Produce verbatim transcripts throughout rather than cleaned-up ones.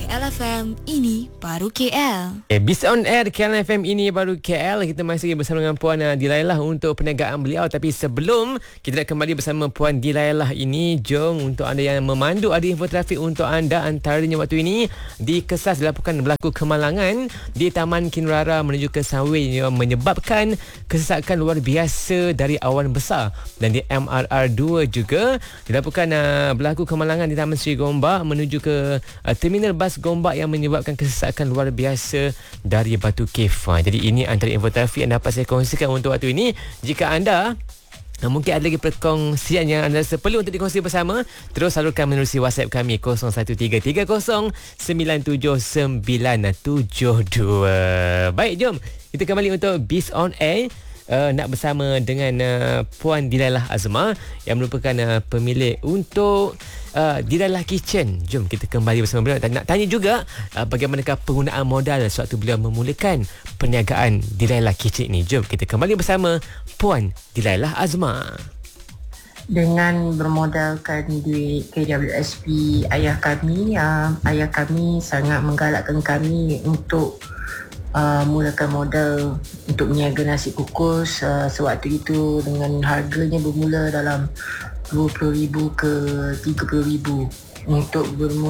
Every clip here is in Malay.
L F M, ini baru K L. Eh, Bis on Air K L F M, ini baru K L. Kita masih bersama dengan Puan uh, Dilailah untuk perniagaan beliau. Tapi sebelum kita nak kembali bersama Puan Dilailah ini, jom untuk anda yang memandu, ada info trafik untuk anda. Antaranya waktu ini di Kesas dilaporkan berlaku kemalangan di Taman Kinrara menuju ke Sunway yang menyebabkan kesesakan luar biasa dari awan besar. Dan di M R R dua juga dilaporkan uh, berlaku kemalangan di Taman Seri Gombak menuju ke uh, terminal bas Gombak yang menyebabkan kesesakan luar biasa dari Batu Cave. Ha, jadi ini antara info trafik yang dapat saya kongsikan untuk waktu ini. Jika anda Nah, mungkin ada lagi perkongsian yang anda rasa perlu untuk dikongsi bersama, terus salurkan menerusi WhatsApp kami kosong satu tiga tiga kosong sembilan tujuh sembilan tujuh dua. Baik, jom kita kembali untuk Biz on Air. Uh, nak bersama dengan uh, Puan Dilailah Azma yang merupakan uh, pemilik untuk uh, Dilailah Kitchen. Jom kita kembali bersama beliau. Nak tanya juga uh, bagaimanakah penggunaan modal sewaktu beliau memulakan perniagaan Dilailah Kitchen ini. Jom kita kembali bersama Puan Dilailah Azma. Dengan bermodalkan duit K W S P ayah kami, uh, ayah kami sangat menggalakkan kami untuk Uh, mulakan modal untuk meniaga nasi kukus. Uh, sewaktu itu dengan harganya bermula dalam dua puluh ribu ke tiga puluh ribu untuk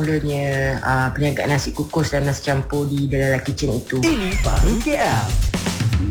bermulanya uh, perniagaan nasi kukus dan nasi campur di Dilailah Kitchen itu. Ini baru K L.